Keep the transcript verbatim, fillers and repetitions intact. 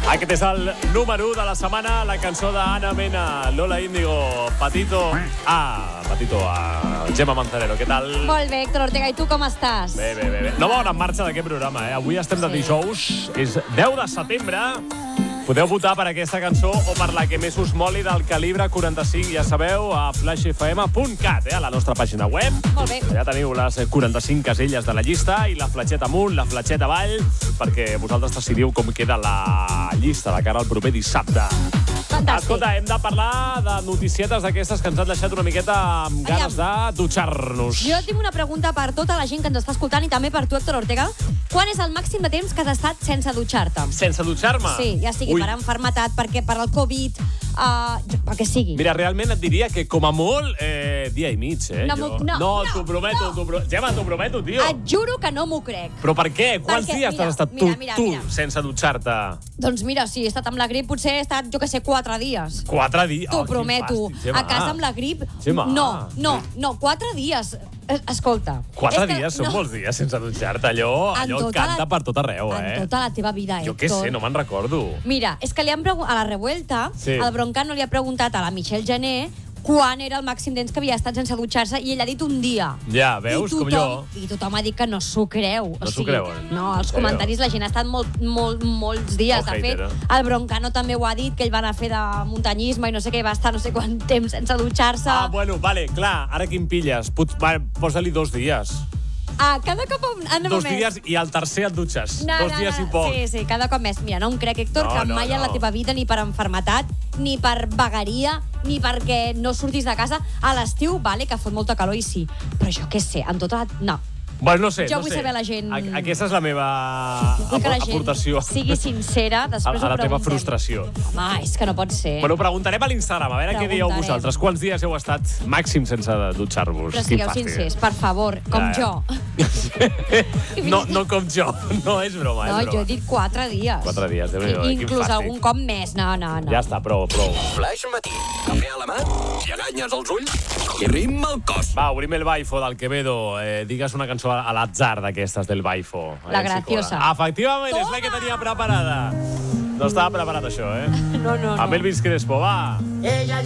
Aquest és el número u de la setmana, la cançó d'Anna Mena, Lola Índigo, Patito... Ah, Patito, a Gemma Manzanero, què tal? Molt bé, Héctor Ortega, i tu com estàs? Bé, bé, bé. bé. Nova hora en marxa d'aquest programa, eh? Avui estem de dijous, és deu de setembre. Podeu votar per aquesta cançó o per la que més us moli del calibre quaranta-cinc, ja sabeu, a flash f m punt cat, eh, a la nostra pàgina web. Molt bé. Allà teniu les quaranta-cinc caselles de la llista i la fletxeta amunt, la fletxeta avall, perquè vosaltres decidiu com queda la llista de cara al proper dissabte. Fantàstic. Escolta, hem de parlar de noticietes d'aquestes que ens han deixat una miqueta amb ganes de dutxar-nos. Jo tinc una pregunta per tota la gent que ens està escoltant i també per tu, Héctor Ortega. Quan és el màxim de temps que has estat sense dutxar-te? Sense dutxar-me? Sí, ja sigui Ui. per enfermetat, perquè per al Covid, uh, pel que sigui. Mira, realment et diria que com a molt, eh, dia i mig, eh? No, jo. no, no, no, t'ho prometo, no. t'ho prometo. Gemma, t'ho prometo, tio. Et juro que no m'ho crec. Però per què? Quants Perquè, dies mira, t'has estat mira, tu, mira, tu mira. sense dutxar-te? Doncs mira, si he estat amb la grip, potser he estat, jo que sé, quatre dies. Quatre dies? T'ho Oh, quin prometo. fàstic, Gemma. A casa amb la grip... Gemma. No, no, no, quatre dies. Es- Escolta. Quatre és que dies són no. molts dies sense dutxar-te. Allò, En allò tota canta la- per tot arreu, eh? En tota la teva vida, Jo Héctor. què sé, no me'n recordo. Mira, és que li han pregu- a la Revuelta, Sí. el Broncano li ha preguntat a la Michelle Jané quan era el màxim temps que havia estat sense dutxar-se i ell ha dit un dia. Ja, veus, I com tothom, jo. I tothom ha dit que no s'ho creu. No s'ho creuen. No, als En sèrio? comentaris la gent ha estat molt, molt, molts dies. Molt De fet, hater, eh? el Broncano també ho ha dit, que ell va anar a fer de muntanyisme i no sé què, va estar no sé quant temps sense dutxar-se. Ah, bueno, vale, clar, ara quin pilles? Pot, va, posa-li dos dies. Ah, cada cop anem Dos a més. dies i al tercer et dutxes. No, dos no, dies no. i poc. Sí, sí, cada cop més. Mira, no em crec, Héctor, No, que no, mai en no. la teva vida, ni per enfermetat, ni per vagaria, ni perquè no surtis de casa. A l'estiu, vale, que fot molta calor i sí. Però jo què sé, en tota la... No. Bueno, no sé, Jo no vull sé. saber la gent- A- Aquesta és la meva Vull que la gent aportació sigui sincera, a, després a la ho teva preguntem. frustració. Home, és que no pot ser. Bueno, preguntarem a l'Instagram, a veure què dieu Preguntarem. vosaltres. Quants dies heu estat màxim sense dutxar-vos? Però Quin sigueu fàstic. sincers, per favor, com Ja, ja. jo. no, no com jo, no és broma, No, és jo broma. he dit quatre dies. Quatre dies, Déu-n'hi-do, I, quin inclús fàstic. algun cop més. No, no, no. Ja està, prou, prou. Flash matí. Cafè a la mà, lleganyes als ulls i rim al cos. Va, obrim el Baifo del Quevedo. Eh, digues una cançó a l'atzar d'aquestes del Baifo. A La veure si graciosa. cola. Efectivament, és la que Toma! tenia preparada. No estava preparat, això, eh? No, no, no. Amb Elvis Crespo, va. Ella